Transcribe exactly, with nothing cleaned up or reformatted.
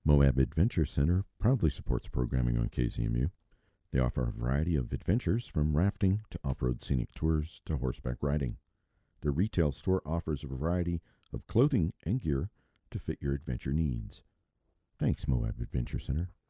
Moab Adventure Center proudly supports programming on K Z M U. They offer a variety of adventures from rafting to off-road scenic tours to horseback riding. Their retail store offers a variety of clothing and gear to fit your adventure needs. Thanks, Moab Adventure Center.